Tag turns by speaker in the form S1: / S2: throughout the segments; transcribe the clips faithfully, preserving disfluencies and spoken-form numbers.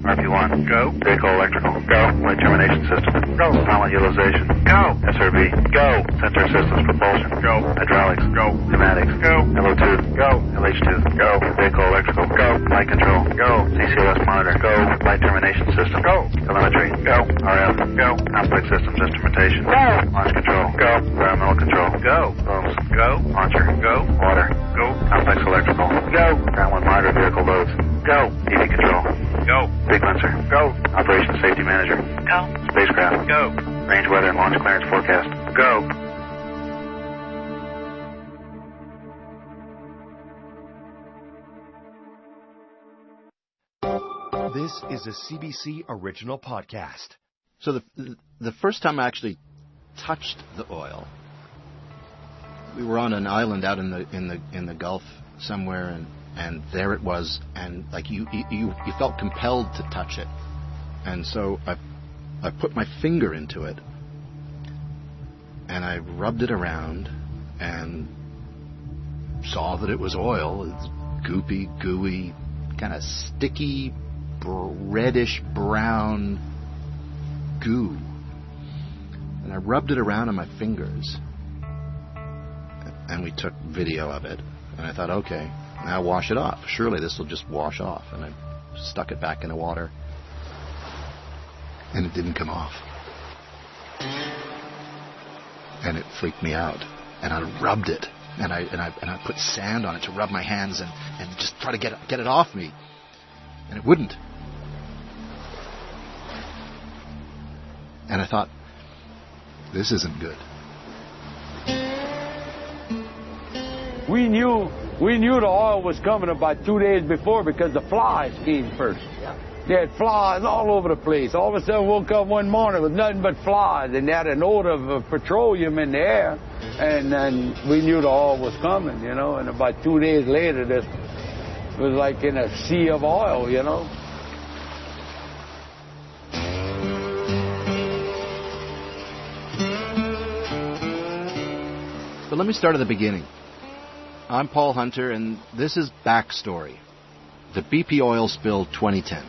S1: R P one. Go. Vehicle electrical. Go. Light termination system. Go. Pilot utilization. Go. S R V. Go. Sensor systems propulsion. Go. Hydraulics. Go. Pneumatics. Go. L O two. Go. L H two. Go. Vehicle electrical. Go. Flight control. Go. C C L S monitor. Go. Light termination system. Go. Telemetry. Go. R F. Go. Complex systems instrumentation. Go. Launch control. Go. Environmental control. Go. Booms. Go. Launcher. Go. Water. Go. Complex electrical. Go. Ground monitor vehicle loads. Go. E V control. Go. Sequencer. Go. Operations safety manager. Go. Spacecraft. Go. Range weather and launch clearance forecast. Go.
S2: This is a C B C original podcast.
S3: So the, the the first time I actually touched the oil, we were on an island out in the in the in the Gulf somewhere, and, and there it was, and like you you you felt compelled to touch it, and so I I put my finger into it, and I rubbed it around, and saw that it was oil. It's goopy, gooey, kind of sticky, reddish brown goo, and I rubbed it around on my fingers, and we took video of it, and I thought, okay, now wash it off. Surely this will just wash off. And I stuck it back in the water, and it didn't come off, and it freaked me out, and I rubbed it, and I and I and I put sand on it to rub my hands and, and just try to get it, get it off me, and it wouldn't. And I thought, this isn't good.
S4: We knew we knew the oil was coming about two days before because the flies came first. They had flies all over the place. All of a sudden, woke up one morning with nothing but flies, and they had an odor of uh, petroleum in the air, and then we knew the oil was coming, you know. And about two days later, this was like in a sea of oil, you know.
S3: But let me start at the beginning. I'm Paul Hunter, and this is Backstory, the B P oil spill twenty ten.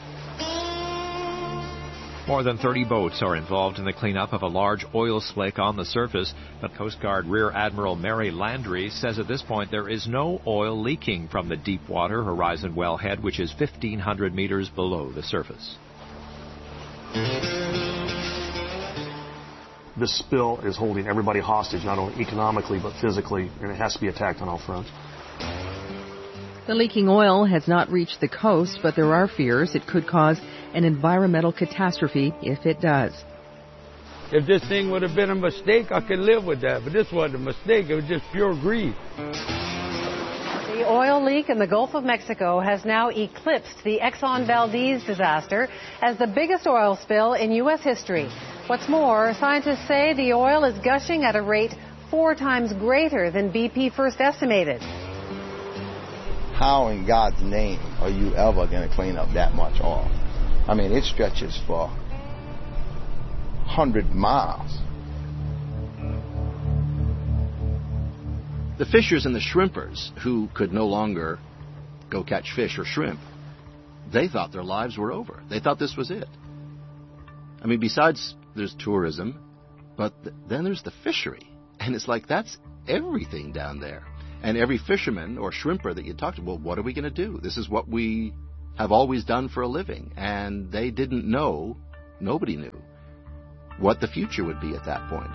S5: More than thirty boats are involved in the cleanup of a large oil slick on the surface, but Coast Guard Rear Admiral Mary Landry says at this point there is no oil leaking from the Deepwater Horizon wellhead, which is fifteen hundred meters below the surface.
S6: This spill is holding everybody hostage, not only economically but physically, and it has to be attacked on all fronts.
S7: The leaking oil has not reached the coast, but there are fears it could cause an environmental catastrophe if it does.
S4: If this thing would have been a mistake, I could live with that, but this wasn't a mistake. It was just pure greed.
S8: The oil leak in the Gulf of Mexico has now eclipsed the Exxon Valdez disaster as the biggest oil spill in U S history. What's more, scientists say the oil is gushing at a rate four times greater than B P first estimated.
S9: How in God's name are you ever going to clean up that much oil? I mean, it stretches for one hundred miles.
S3: The fishers and the shrimpers, who could no longer go catch fish or shrimp, they thought their lives were over. They thought this was it. I mean, besides there's tourism, but th- then there's the fishery. And it's like, that's everything down there. And every fisherman or shrimper that you talk to, well, what are we going to do? This is what we have always done for a living. And they didn't know, nobody knew, what the future would be at that point.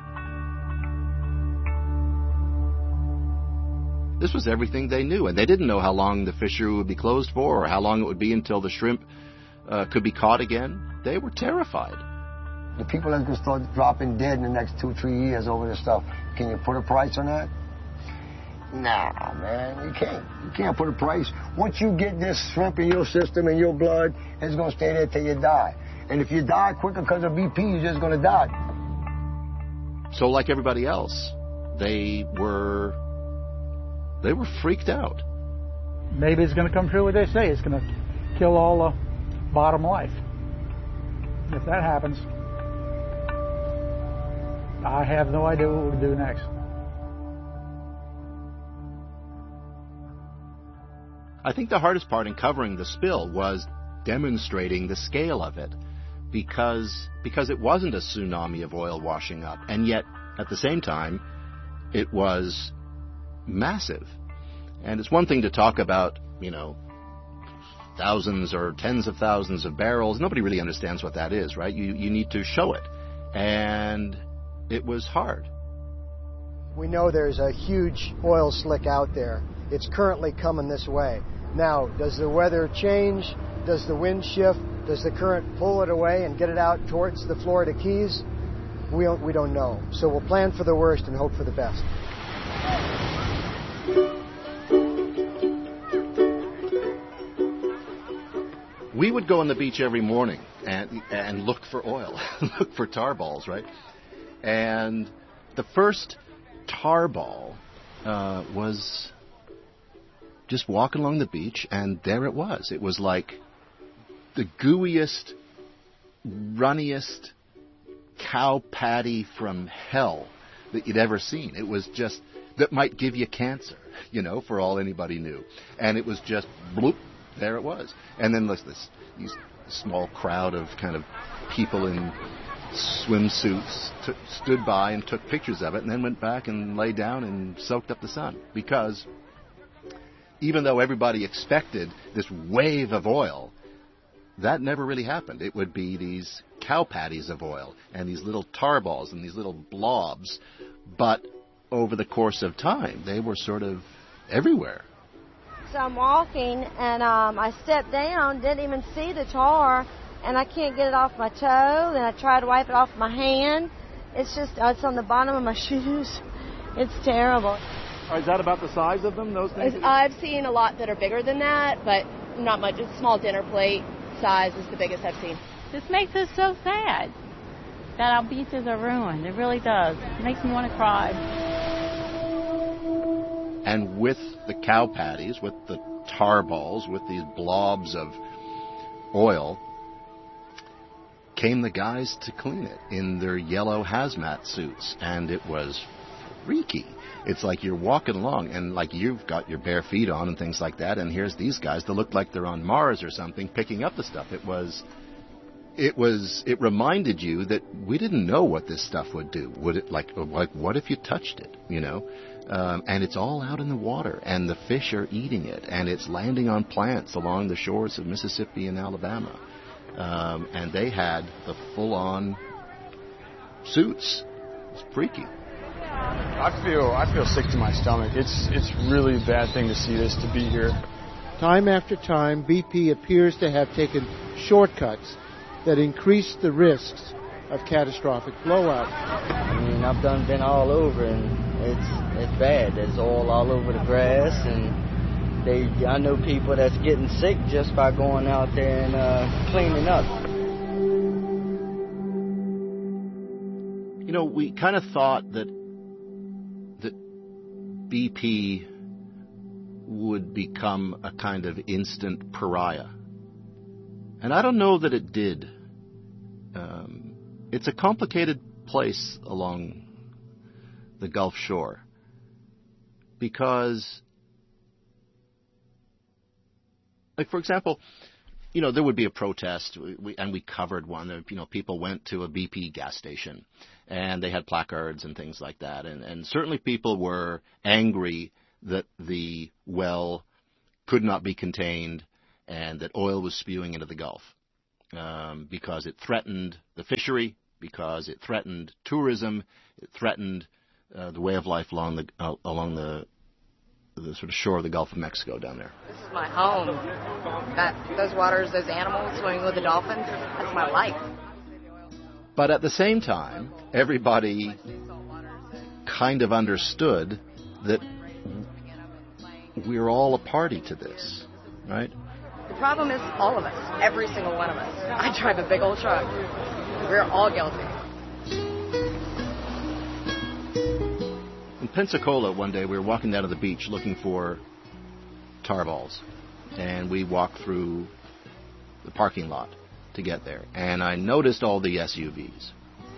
S3: This was everything they knew, and they didn't know how long the fishery would be closed for or how long it would be until the shrimp uh, could be caught again. They were terrified.
S10: The people are going to start dropping dead in the next two, three years over this stuff. Can you put a price on that? Nah, man, you can't. You can't put a price. Once you get this shrimp in your system and your blood, it's going to stay there till you die. And if you die quicker because of B P, you're just going to die.
S3: So like everybody else, they were they were freaked out.
S11: Maybe it's going to come true what they say. It's going to kill all the bottom life. If that happens, I have no idea what we'll do next.
S3: I think the hardest part in covering the spill was demonstrating the scale of it, because because it wasn't a tsunami of oil washing up, and yet at the same time it was massive. And it's one thing to talk about, you know, thousands or tens of thousands of barrels. Nobody really understands what that is, right? You you need to show it. And it was hard.
S12: We know there's a huge oil slick out there. It's currently coming this way. Now, does the weather change? Does the wind shift? Does the current pull it away and get it out towards the Florida Keys? We don't, we don't know. So we'll plan for the worst and hope for the best.
S3: We would go on the beach every morning and and look for oil, look for tar balls, right? And the first tar ball uh, was just walking along the beach, and there it was. It was like the gooeyest, runniest cow patty from hell that you'd ever seen. It was just, that might give you cancer, you know, for all anybody knew. And it was just bloop, there it was. And then this, this these small crowd of kind of people in swimsuits t- stood by and took pictures of it, and then went back and lay down and soaked up the sun. Because even though everybody expected this wave of oil, that never really happened. It would be these cow patties of oil and these little tar balls and these little blobs. But over the course of time, they were sort of everywhere.
S13: So I'm walking, and um, I stepped down, didn't even see the tar, and I can't get it off my toe. Then I tried to wipe it off my hand. It's just, uh, it's on the bottom of my shoes. It's terrible.
S6: Is that about the size of them, those things?
S14: I've seen a lot that are bigger than that, but not much. A small dinner plate size is the biggest I've seen.
S15: This makes us so sad that our beaches are ruined. It really does. It makes me want to cry.
S3: And with the cow patties, with the tar balls, with these blobs of oil, came the guys to clean it in their yellow hazmat suits. And it was freaky. It's like you're walking along and like you've got your bare feet on and things like that, and here's these guys that look like they're on Mars or something picking up the stuff. It was, it was, it reminded you that we didn't know what this stuff would do. Would it, like, like what if you touched it, you know? Um, and it's all out in the water, and the fish are eating it, and it's landing on plants along the shores of Mississippi and Alabama. Um, and they had the full-on suits. It's freaky.
S16: I feel I feel sick to my stomach. It's it's really a bad thing to see this, to be here.
S17: Time after time, B P appears to have taken shortcuts that increase the risks of catastrophic blowout.
S18: I mean, I've done been all over, and it's it's bad. There's oil all over the grass, and they I know people that's getting sick just by going out there and uh, cleaning up.
S3: You know, we kind of thought that B P would become a kind of instant pariah. And I don't know that it did. Um, it's a complicated place along the Gulf Shore because, like, for example, you know, there would be a protest, we, we, and we covered one. You know, people went to a B P gas station, and they had placards and things like that. And, and certainly people were angry that the well could not be contained and that oil was spewing into the Gulf um, because it threatened the fishery, because it threatened tourism, it threatened uh, the way of life along the uh, along the the sort of shore of the Gulf of Mexico down there.
S19: This is my home. That those waters, those animals swimming with the dolphins, that's my life.
S3: But at the same time, everybody kind of understood that we're all a party to this, right?
S19: The problem is all of us, every single one of us. I drive a big old truck. We're all guilty.
S3: In Pensacola, one day, we were walking down to the beach looking for tar balls. And we walked through the parking lot to get there. And I noticed all the S U Vs.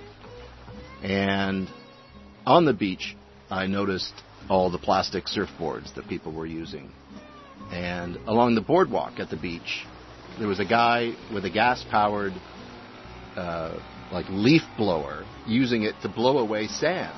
S3: And on the beach, I noticed all the plastic surfboards that people were using. And along the boardwalk at the beach, there was a guy with a gas-powered, uh, like, leaf blower using it to blow away sand.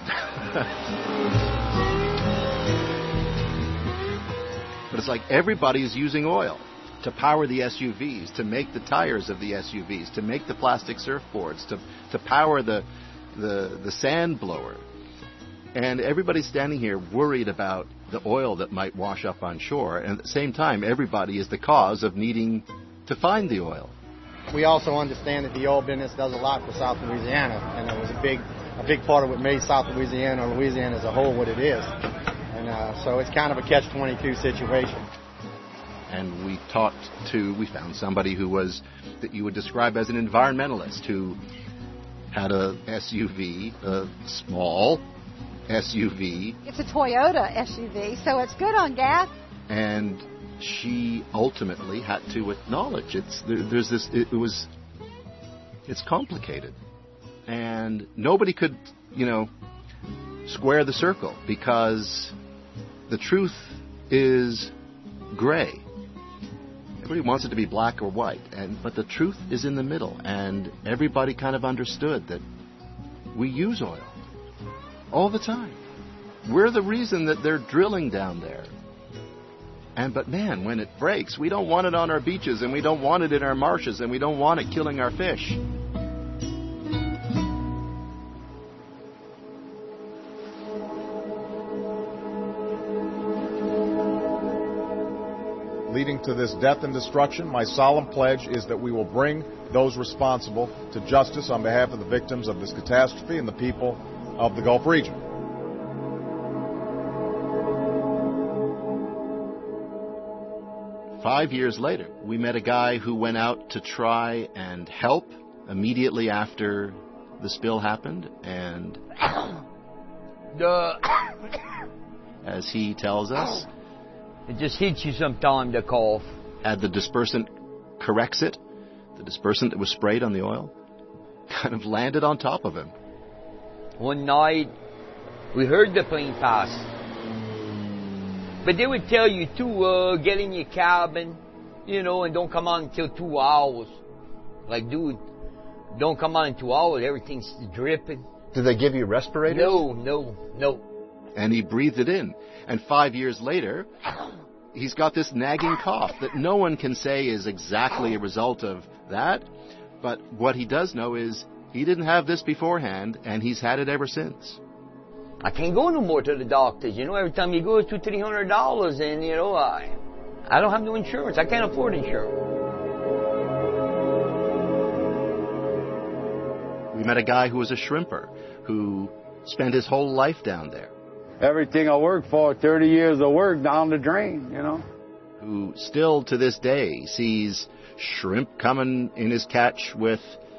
S3: But it's like everybody's using oil to power the S U Vs, to make the tires of the S U Vs, to make the plastic surfboards, to to power the the the sand blower. And everybody's standing here worried about the oil that might wash up on shore, and at the same time, everybody is the cause of needing to find the oil.
S20: We also understand that the oil business does a lot for South Louisiana, and it was a big a big part of what made South Louisiana, or Louisiana as a whole, what it is. And uh, so it's kind of a catch twenty-two situation.
S3: And we talked to, we found somebody who was, that you would describe as an environmentalist, who had a S U V, a small S U V.
S21: It's a Toyota S U V, so it's good on gas.
S3: And she ultimately had to acknowledge it's, there, there's this, it, it was, it's complicated. And nobody could, you know, square the circle, because the truth is gray. Everybody wants it to be black or white, and but the truth is in the middle, and everybody kind of understood that we use oil all the time. We're the reason that they're drilling down there. And but man, when it breaks, we don't want it on our beaches, and we don't want it in our marshes, and we don't want it killing our fish.
S22: Leading to this death and destruction, my solemn pledge is that we will bring those responsible to justice on behalf of the victims of this catastrophe and the people of the Gulf region.
S3: Five years later, we met a guy who went out to try and help immediately after the spill happened, and as he tells us,
S23: it just hits you sometime, the cough.
S3: Had the dispersant Corexit, the dispersant that was sprayed on the oil, kind of landed on top of him.
S23: One night, we heard the plane pass. But they would tell you to uh, get in your cabin, you know, and don't come on until two hours. Like, dude, don't come on in two hours. Everything's dripping.
S3: Did they give you respirators?
S23: No, no, no.
S3: And he breathed it in. And five years later, he's got this nagging cough that no one can say is exactly a result of that. But what he does know is he didn't have this beforehand, and he's had it ever since.
S23: I can't go no more to the doctors. You know, every time you go, it's two, three hundred dollars, and you know, I, I don't have no insurance. I can't afford insurance.
S3: We met a guy who was a shrimper who spent his whole life down there.
S4: Everything I worked for, thirty years of work down the drain, you know.
S3: Who still to this day sees shrimp coming in his catch with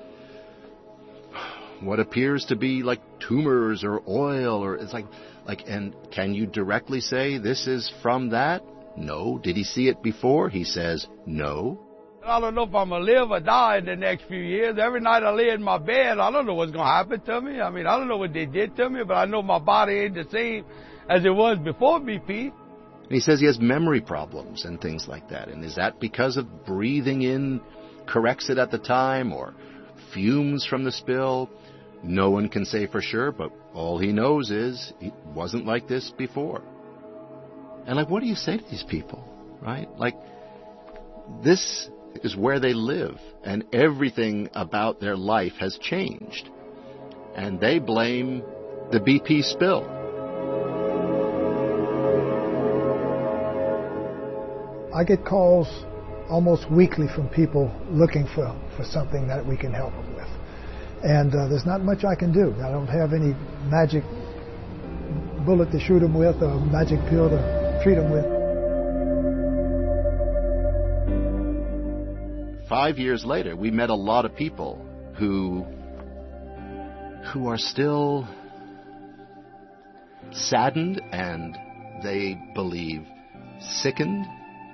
S3: what appears to be like tumors or oil, or it's like, like, and can you directly say this is from that? No. Did he see it before? He says no.
S4: I don't know if I'm going to live or die in the next few years. Every night I lay in my bed, I don't know what's going to happen to me. I mean, I don't know what they did to me, but I know my body ain't the same as it was before B P.
S3: And he says he has memory problems and things like that. And is that because of breathing in Corexit at the time, or fumes from the spill? No one can say for sure, but all he knows is it wasn't like this before. And like, what do you say to these people, right? Like, this is where they live, and everything about their life has changed. And they blame the B P spill.
S24: I get calls almost weekly from people looking for, for something that we can help them with. And uh, there's not much I can do. I don't have any magic bullet to shoot them with, or magic pill to treat them with.
S3: Five years later, we met a lot of people who who are still saddened, and they believe sickened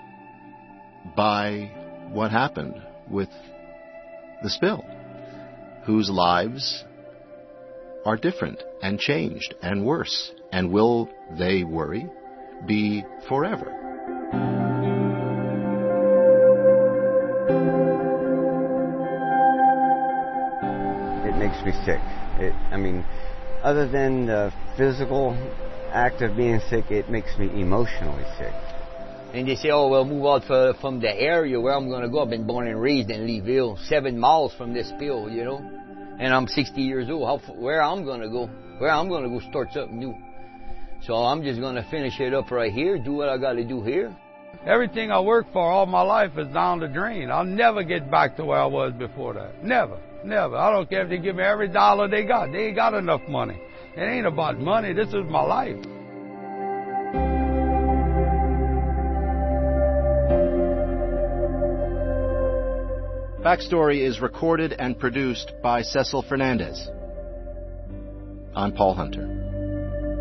S3: by what happened with the spill, whose lives are different and changed and worse, and will, they worry, be forever.
S1: makes me sick. It, I mean, other than the physical act of being sick, it makes me emotionally sick.
S23: And they say, oh, well, move out for, from the area where I'm going to go. I've been born and raised in Leeville, seven miles from this spill, you know. And I'm sixty years old. How, where I'm going to go? Where I'm going to go start something new. So I'm just going to finish it up right here, do what I got to do here.
S4: Everything I worked for all my life is down the drain. I'll never get back to where I was before that. Never. Never. I don't care if they give me every dollar they got. They ain't got enough money. It ain't about money. This is my life.
S3: Backstory is recorded and produced by Cecil Fernandez. I'm Paul Hunter.